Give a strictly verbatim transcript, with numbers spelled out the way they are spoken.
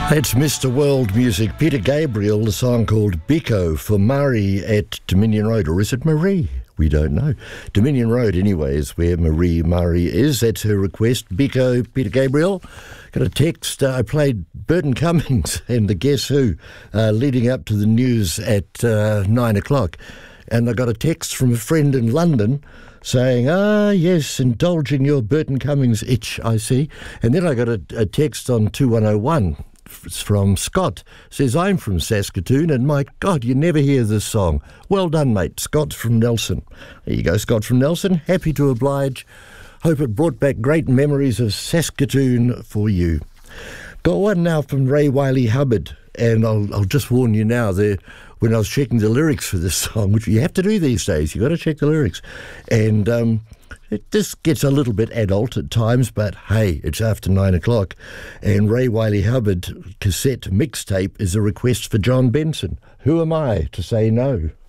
It's Mister World Music. Peter Gabriel, the song called Biko for Murray at Dominion Road. Or is it Marie? We don't know. Dominion Road, anyway, is where Marie Murray is. That's her request. Biko, Peter Gabriel. Got a text. Uh, I played Burton Cummings and the Guess Who uh, leading up to the news at uh, nine o'clock. And I got a text from a friend in London saying, ah, yes, indulging your Burton Cummings itch, I see. And then I got a, a text on two one oh one from Scott. Says, I'm from Saskatoon, and my God, you never hear this song. Well done, mate. Scott from Nelson. There you go, Scott from Nelson. Happy to oblige. Hope it brought back great memories of Saskatoon for you. Got one now from Ray Wiley Hubbard, and I'll, I'll just warn you now, there, when I was checking the lyrics for this song, which you have to do these days, you've got to check the lyrics, and um, it just gets a little bit adult at times, but hey, it's after nine o'clock, and Ray Wiley Hubbard cassette mixtape is a request for John Benson. Who am I to say no?